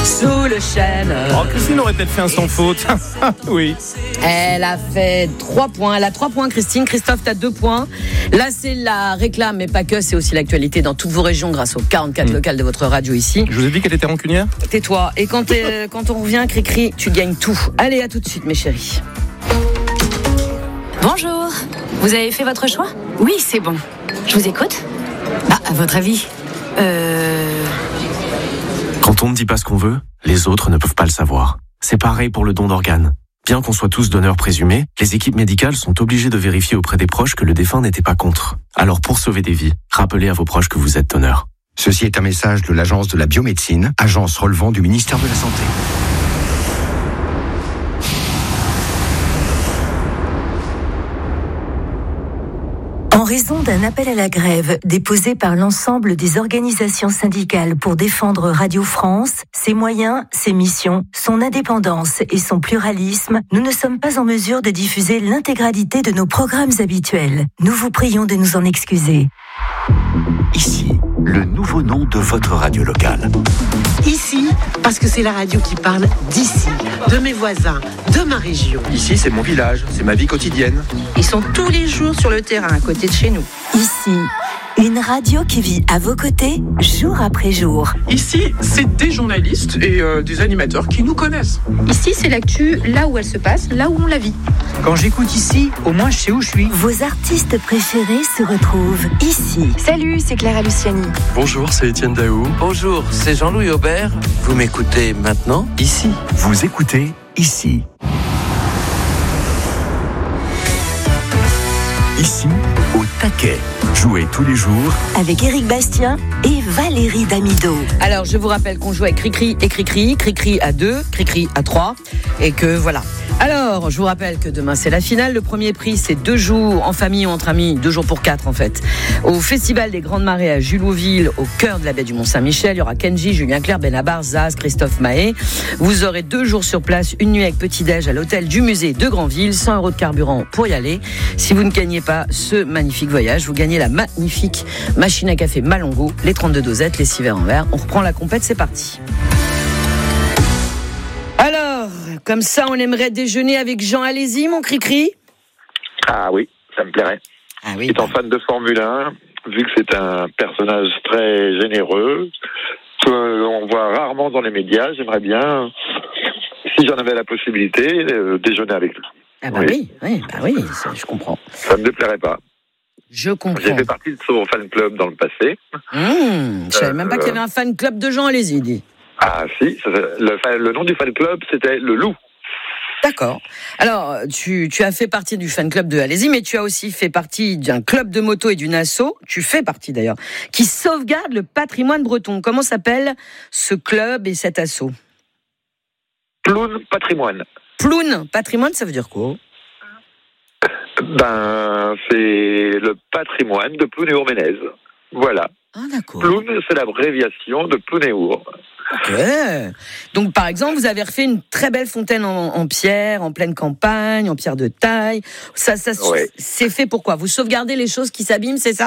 sous le chêne. Oh, Christine aurait peut-être fait un sans faute. Oui. Elle a fait 3 points. Elle a 3 points, Christine. Christophe, t'as 2 points. Là, c'est la réclame, mais pas que. C'est aussi l'actualité dans toutes vos régions grâce aux 44 locales de votre radio ici. Je vous ai dit qu'elle était rancunière. Tais-toi. Et quand on revient, Cricri, tu gagnes tout. Allez, à tout de suite, mes chéris. Bonjour. Vous avez fait votre choix ? Oui, c'est bon. Je vous écoute. Ah, à votre avis ? Quand on ne dit pas ce qu'on veut, les autres ne peuvent pas le savoir. C'est pareil pour le don d'organes. Bien qu'on soit tous donneurs présumés, les équipes médicales sont obligées de vérifier auprès des proches que le défunt n'était pas contre. Alors pour sauver des vies, rappelez à vos proches que vous êtes donneur. Ceci est un message de l'Agence de la biomédecine, agence relevant du ministère de la Santé. En raison d'un appel à la grève déposé par l'ensemble des organisations syndicales pour défendre Radio France, ses moyens, ses missions, son indépendance et son pluralisme, nous ne sommes pas en mesure de diffuser l'intégralité de nos programmes habituels. Nous vous prions de nous en excuser. Ici, le nouveau nom de votre radio locale. Ici, parce que c'est la radio qui parle d'ici, de mes voisins, de ma région. Ici, c'est mon village, c'est ma vie quotidienne. Ils sont tous les jours sur le terrain, à côté de chez nous. Ici, une radio qui vit à vos côtés, jour après jour. Ici, c'est des journalistes et des animateurs qui nous connaissent. Ici, c'est l'actu, là où elle se passe, là où on la vit. Quand j'écoute ici, au moins je sais où je suis. Vos artistes préférés se retrouvent ici. Salut, c'est Clara Luciani. Bonjour, c'est Étienne Daou. Bonjour, c'est Jean-Louis Aubert. Vous m'écoutez maintenant, ici. Vous écoutez ici. Ici, au taquet. Jouez tous les jours avec Éric Bastien et Valérie Damido. Alors, je vous rappelle qu'on joue avec Cricri et Cricri. Cricri à 2, Cricri à 3. Et que voilà. Alors, je vous rappelle que demain, c'est la finale. Le premier prix, c'est 2 jours en famille ou entre amis. 2 jours pour 4, en fait. Au Festival des Grandes Marées à Julouville, au cœur de la baie du Mont-Saint-Michel. Il y aura Kenji, Julien Clerc, Benabar, Zaz, Christophe Mahé. Vous aurez 2 jours sur place, une nuit avec petit-déj à l'hôtel du musée de Granville. 100 € de carburant pour y aller. Si vous ne gagnez pas ce magnifique voyage, vous gagnez la magnifique machine à café Malongo, les 32 dosettes, les 6 verres en verre. On reprend la compète, c'est parti. Alors, comme ça, on aimerait déjeuner avec Jean. Allez-y, mon Cricri. Ah oui, ça me plairait. Ah oui. Étant fan de Formule 1, vu que c'est un personnage très généreux, qu'on voit rarement dans les médias, j'aimerais bien, si j'en avais la possibilité, déjeuner avec lui. Ah bah oui, je comprends. Ça ne me déplairait pas. Je comprends. J'ai fait partie de son fan club dans le passé. Je savais même pas qu'il y avait un fan club de Jean. Allez-y, dis. Ah si, le nom du fan club, c'était le Loup. D'accord. Alors, tu as fait partie du fan club de Allez-y, mais tu as aussi fait partie d'un club de moto et d'une asso, tu fais partie d'ailleurs, qui sauvegarde le patrimoine breton. Comment s'appelle ce club et cet asso ? Ploune Patrimoine. Ploune Patrimoine, ça veut dire quoi ? C'est le patrimoine de Plounéour-Ménez. Voilà. Ah, d'accord. Ploune, c'est l'abréviation de Plounéour. Ok. Donc, par exemple, vous avez refait une très belle fontaine en pierre, en pleine campagne, en pierre de taille. Ça ouais. C'est fait pourquoi ? Vous sauvegardez les choses qui s'abîment, c'est ça ?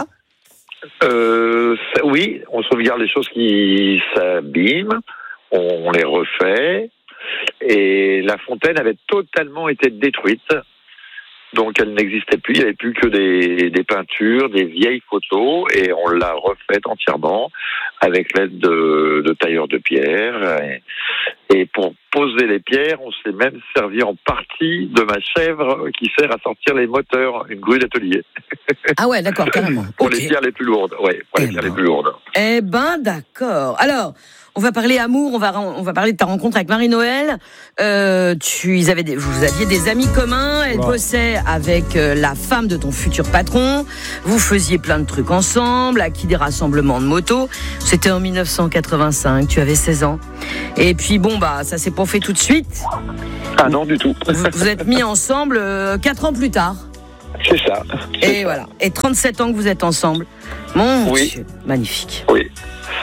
Oui, on sauvegarde les choses qui s'abîment, on les refait. Et la fontaine avait totalement été détruite. Donc elle n'existait plus, il n'y avait plus que des peintures, des vieilles photos, et on l'a refaite entièrement avec l'aide de tailleurs de pierre. Et pour poser les pierres, on s'est même servi en partie de ma chèvre qui sert à sortir les moteurs, une grue d'atelier. Ah ouais, d'accord, carrément. Pour les pierres les plus lourdes, les plus lourdes. Eh ben, d'accord. Alors, on va parler amour, on va parler de ta rencontre avec Marie-Noël. Vous aviez des amis communs, elle bossait avec la femme de ton futur patron. Vous faisiez plein de trucs ensemble, acquis des rassemblements de motos. C'était en 1985, tu avais 16 ans. Et puis ça s'est pas fait tout de suite. Ah non, du tout. Vous êtes mis ensemble 4 ans plus tard. C'est ça. Et voilà. Et 37 ans que vous êtes ensemble. Mon Dieu, magnifique. Oui.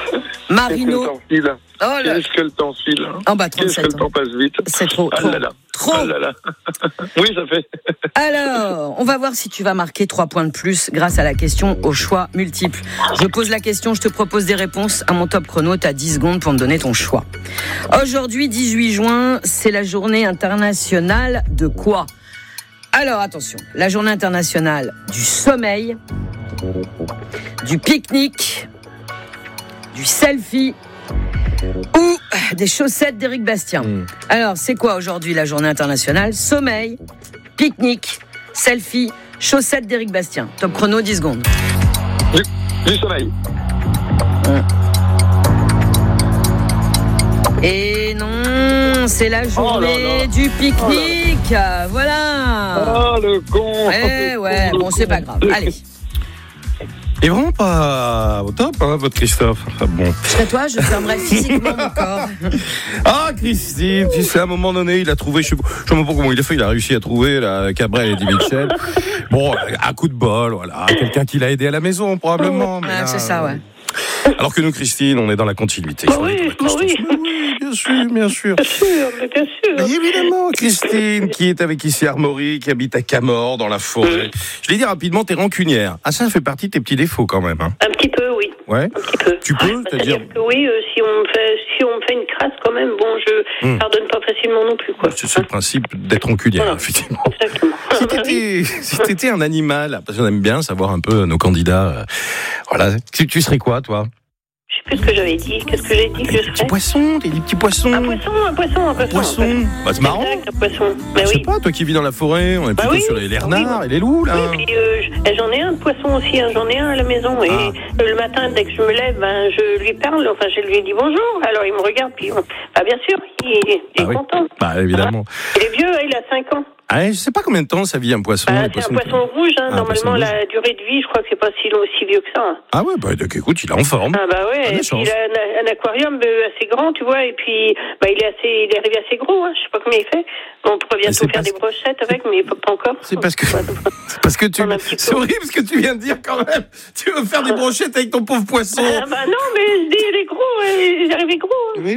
Marino. Qu'est-ce que le temps file. Oh là. Qu'est-ce que le temps file. Oh 37 Qu'est-ce que le temps passe vite. C'est trop. Ah là là. Trop. Oh là là. Oui, ça fait. Alors, on va voir si tu vas marquer 3 points de plus grâce à la question au choix multiple. Je pose la question, je te propose des réponses à mon top chrono. Tu as 10 secondes pour me donner ton choix. Aujourd'hui, 18 juin, c'est la journée internationale de quoi ? Alors, attention, la journée internationale du sommeil, du pique-nique, du selfie ou des chaussettes d'Éric Bastien. Alors, c'est quoi aujourd'hui la journée internationale ? Sommeil, pique-nique, selfie, chaussettes d'Éric Bastien. Top chrono, 10 secondes. Du sommeil. Et non, c'est la journée du pique-nique. Voilà. Oh, le con. Ouais, bon, c'est pas grave. Allez. Et vraiment pas au top, hein, votre Christophe. Enfin, bon. Chez toi, je fermerai physiquement mon corps. Ah, Christine, tu sais, à un moment donné, il a trouvé, je sais pas comment il a fait, il a réussi à trouver la Cabrel et Eddie Mitchell. Bon, à coup de bol, voilà. Quelqu'un qui l'a aidé à la maison, probablement. Mais là, c'est ça, ouais. Alors que nous, Christine, on est dans la continuité. Oui, bien sûr. Bien sûr. Mais évidemment, Christine, qui est avec ici Armory, qui habite à Camors, dans la forêt. Je l'ai dit rapidement, t'es rancunière. Ah, ça fait partie de tes petits défauts, quand même. Hein. Un petit peu, oui. Ouais. Un petit peu. Tu peux, c'est-à-dire que oui, si on me fait une crasse, quand même, bon, je pardonne pas facilement non plus, quoi. C'est le principe d'être rancunière, voilà. effectivement. Exactement. Si t'étais un animal, parce qu'on aime bien savoir un peu nos candidats, voilà, tu serais quoi, toi ? Je sais plus ce que j'avais dit. Qu'est-ce que j'ai dit que je serais ? Des petits poissons. Un poisson. Bah, c'est marrant. Exact, un poisson. Mais Je sais oui. pas, toi qui vis dans la forêt, on est plutôt sur les renards et les loups, là. Oui, puis j'en ai un de poisson aussi, hein, j'en ai un à la maison. Et le matin, dès que je me lève, je lui parle, enfin, je lui dis bonjour. Alors il me regarde, puis bien sûr, il est content. Bah, évidemment. Il est vieux, il a 5 ans. Ah, je sais pas combien de temps ça vit un poisson. C'est un poisson rouge, hein. Normalement la durée de vie, je crois que c'est pas si vieux que ça. Hein. Ah ouais, bah donc écoute, il est en forme. Ah bah ouais, et puis il a un aquarium assez grand, tu vois, et puis il est arrivé assez gros, hein. Je sais pas combien il fait. On pourrait bientôt faire des brochettes avec, mais pas encore. C'est parce que c'est horrible ce que tu viens de dire quand même. Tu veux faire des brochettes avec ton pauvre poisson. Ah bah non, mais je dis il est gros, il est arrivé gros. Hein. Oui.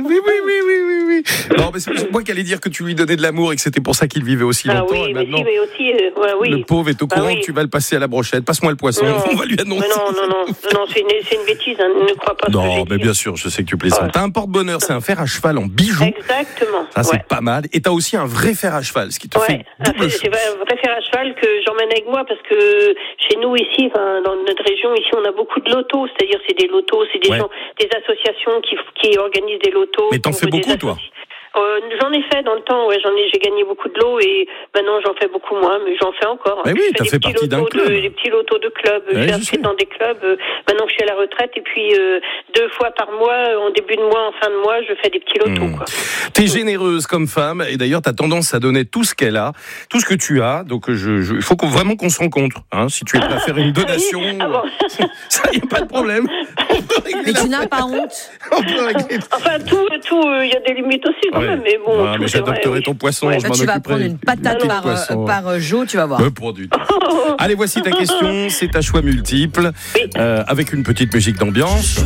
Non, mais c'est moi qui allais dire que tu lui donnais de l'amour et que c'était pour ça qu'il vivait aussi longtemps. Oui, mais aussi, oui. Le pauvre est au courant que tu vas le passer à la brochette. Passe-moi le poisson, on va lui annoncer. Non, c'est une bêtise, hein. Ne crois pas. Non, mais bien sûr, je sais que tu plaisantes. T'as un porte-bonheur, c'est un fer à cheval en bijoux. Exactement. Ça, c'est pas mal. Et t'as aussi un vrai fer à cheval, ce qui te fait double chose. C'est un vrai fer à cheval que j'emmène avec moi parce que chez nous ici, dans notre région, ici, on a beaucoup de lotos. C'est-à-dire, c'est des lotos, c'est des gens, des associations qui organisent des lotos. Mais t'en fais beaucoup, toi? J'en ai fait dans le temps, j'ai gagné beaucoup de lots et maintenant j'en fais beaucoup moins, mais j'en fais encore. Mais oui, t'as fait partie d'un club. Des petits lotos de club, j'ai inscrit dans des clubs. Maintenant que je suis à la retraite et puis 2 fois par mois, en début de mois, en fin de mois, je fais des petits lotos. Quoi. T'es généreuse comme femme et d'ailleurs t'as tendance à donner tout ce qu'elle a, tout ce que tu as. Donc il faut vraiment qu'on se rencontre. Hein, si tu es prêt à faire une donation, ça y a pas de problème. Mais tu n'as pas honte. Enfin tout, il y a des limites aussi quand même. Mais bon, mais j'adopterai ton poisson. Je m'en tu vas prendre une patate par jour, tu vas voir. Pour du tout. Allez, voici ta question. C'est ta choix multiple avec une petite musique d'ambiance.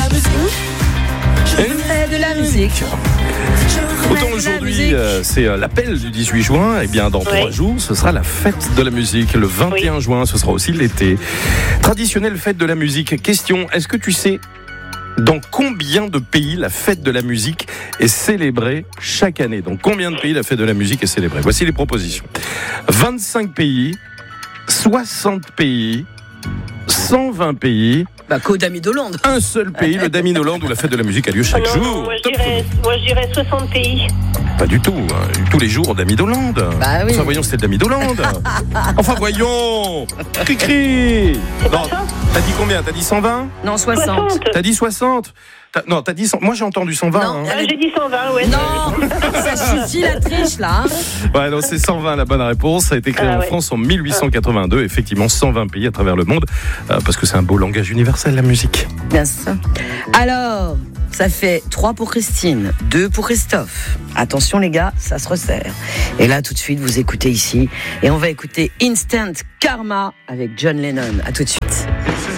De la musique. Autant aujourd'hui, c'est l'appel du 18 juin, et bien dans 3 jours, ce sera la fête de la musique. Le 21 juin, ce sera aussi l'été. Traditionnelle fête de la musique. Question, est-ce que tu sais dans combien de pays la fête de la musique est célébrée chaque année? Dans combien de pays la fête de la musique est célébrée? Voici les propositions. 25 pays, 60 pays, 120 pays. Qu'au Dami-Hollande. Un seul pays, le Dami-Hollande, où la fête de la musique a lieu chaque jour. Moi je dirais 60 pays. Pas du tout, hein. Tous les jours au Dami-Hollande. Bah oui. Enfin voyons, c'était le Dami-Hollande. Enfin voyons. Cri-cri. Non, t'as dit combien? T'as dit 120? Non, 60. T'as dit 60? Non, t'as dit 100. Moi j'ai entendu 120. Non, j'ai dit 120, ouais. Non, ça suffit la triche là. Ouais, non, c'est 120 la bonne réponse. Ça a été créé en France en 1882. Effectivement, 120 pays à travers le monde. Parce que c'est un beau langage universel, la musique. Bien sûr. Alors, ça fait 3 pour Christine, 2 pour Christophe. Attention les gars, ça se resserre. Et là, tout de suite, vous écoutez ici. Et on va écouter Instant Karma avec John Lennon. À tout de suite.